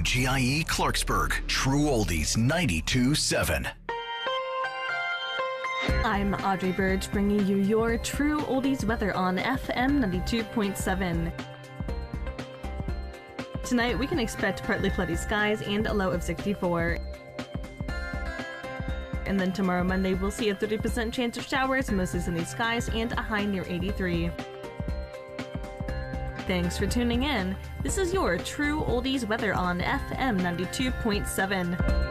WGIE Clarksburg, True Oldies 92.7. I'm Audrey Burge, bringing you your True Oldies weather on FM 92.7. Tonight, we can expect partly cloudy skies and a low of 64. And then tomorrow, Monday, we'll see a 30% chance of showers, mostly sunny skies, and a high near 83. Thanks for tuning in. This is your True Oldies weather on FM 92.7.